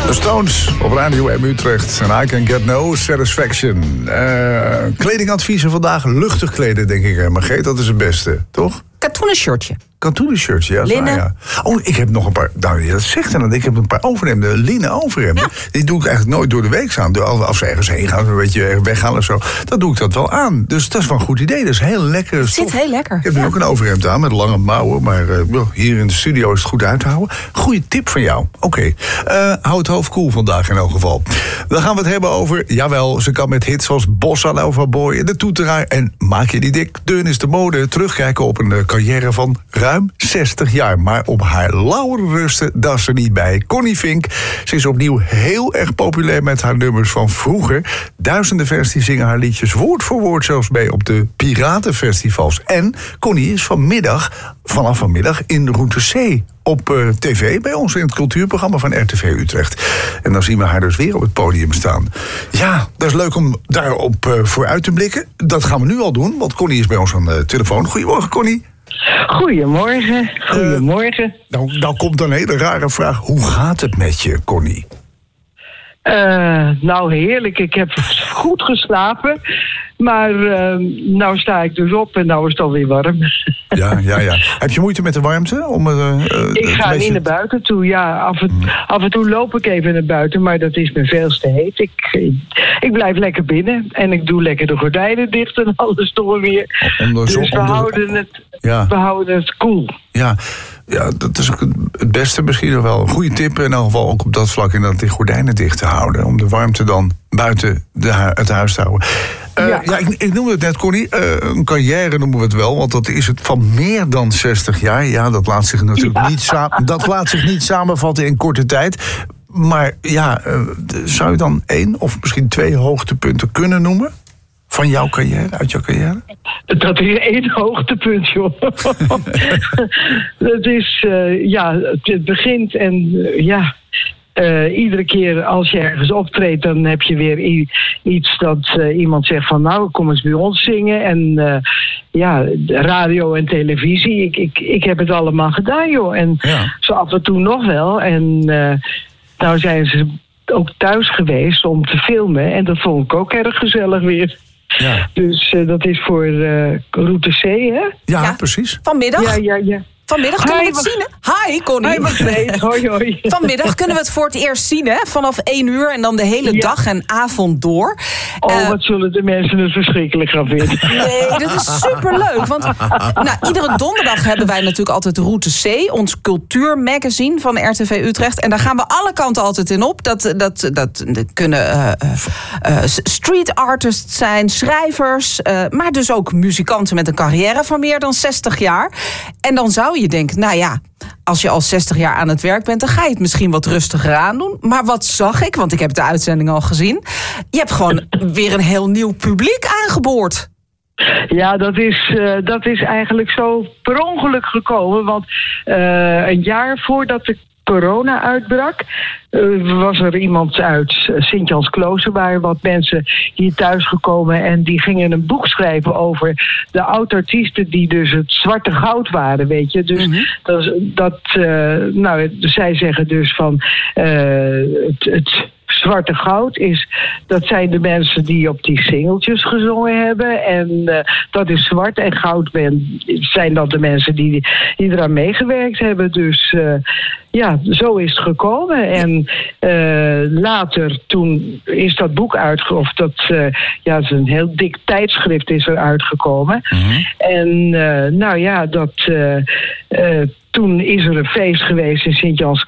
The Stones op Radio M Utrecht. En I Can Get No Satisfaction. Kledingadviezen vandaag. Luchtig kleden, denk ik. Margreet, dat is het beste, toch? Katoenen shirtje. Katoenen shirtje, ja. Linnen. Ja. Oh, ik heb nog een paar... Nou, dat zegt dan. Ik heb een paar overhemden. Linnen overhemden. Ja. Die doe ik eigenlijk nooit door de week aan. Als we ergens heen gaan, een beetje weggaan of zo. Dan doe ik dat wel aan. Dus dat is wel een goed idee. Dat is heel lekker. Het zit heel lekker. Ik heb nu ook een overhemd aan met lange mouwen. Maar hier in de studio is het goed uit te houden. Goeie tip van jou. Oké. Hou het hoofd koel vandaag in elk geval. Dan gaan we het hebben over... Jawel, ze kan met hits zoals Bossa Nova Boy en de Toeteraar. En Maak je die dik, Deun is de mode. Terugkijken op een carrière van ruim 60 jaar. Maar op haar lauwere rusten, dat is er niet bij. Connie Fink, ze is opnieuw heel erg populair met haar nummers van vroeger. Duizenden fans die zingen haar liedjes woord voor woord zelfs mee op de piratenfestivals. En Connie is vanaf vanmiddag in Route C op tv bij ons in het cultuurprogramma van RTV Utrecht. En dan zien we haar dus weer op het podium staan. Ja, dat is leuk om daarop vooruit te blikken. Dat gaan we nu al doen, want Connie is bij ons aan de telefoon. Goedemorgen, Connie. Goedemorgen. Goedemorgen. Nou komt een hele rare vraag. Hoe gaat het met je, Connie? Nou, heerlijk. Ik heb goed geslapen. Maar nou sta ik dus op en nou is het alweer warm. Ja. Heb je moeite met de warmte? Ik ga niet naar buiten toe, ja. Af en toe loop ik even naar buiten, maar dat is me veel te heet. Ik blijf lekker binnen en ik doe lekker de gordijnen dicht en alles door weer. Dus we houden het koel. Ja, dat is ook het beste misschien nog wel. Een goede tip in elk geval ook op dat vlak in dat die gordijnen dicht te houden. Om de warmte dan buiten het huis te houden. Ik noemde het net, Connie. Een carrière noemen we het wel, want dat is het van meer dan 60 jaar. Ja, dat laat zich natuurlijk niet samenvatten in korte tijd. Maar zou je dan 1 of misschien 2 hoogtepunten kunnen noemen? Van jouw carrière, uit jouw carrière? Dat is 1 hoogtepunt, joh. Dat is, het begint en iedere keer als je ergens optreedt, dan heb je weer iets dat iemand zegt van nou, kom eens bij ons zingen. En radio en televisie, ik heb het allemaal gedaan, joh. En zo af en toe nog wel. En nou zijn ze ook thuis geweest om te filmen. En dat vond ik ook erg gezellig weer. Ja. Dus dat is voor Route C, hè? Ja, precies. Vanmiddag? Ja. Vanmiddag kunnen we het zien, hè? Hi, Connie. Hoi. Vanmiddag kunnen we het voor het eerst zien, hè? Vanaf 1 uur en dan de hele dag en avond door. Wat zullen de mensen het verschrikkelijk gaan vinden. Nee, dat is superleuk. Want iedere donderdag hebben wij natuurlijk altijd Route C, ons cultuurmagazine van RTV Utrecht. En daar gaan we alle kanten altijd in op. Dat kunnen street artists zijn, schrijvers, maar dus ook muzikanten met een carrière van meer dan 60 jaar. En dan zou je denken, als je al 60 jaar aan het werk bent, dan ga je het misschien wat rustiger aandoen. Maar wat zag ik? Want ik heb de uitzending al gezien. Je hebt gewoon weer een heel nieuw publiek aangeboord. Ja, dat is eigenlijk zo per ongeluk gekomen. Want een jaar voordat de corona uitbrak, was er iemand uit Sint-Jans-Klooster, waar wat mensen hier thuis gekomen en die gingen een boek schrijven over de oud-artiesten die dus het zwarte goud waren, weet je. Dus zij zeggen dus van het zwarte goud dat zijn de mensen die op die singeltjes gezongen hebben. En dat is zwart en goud zijn dat de mensen die eraan meegewerkt hebben. Dus zo is het gekomen. En later, toen is dat boek uitgekomen. Het is een heel dik tijdschrift is er uitgekomen. En toen is er een feest geweest in Sint-Jans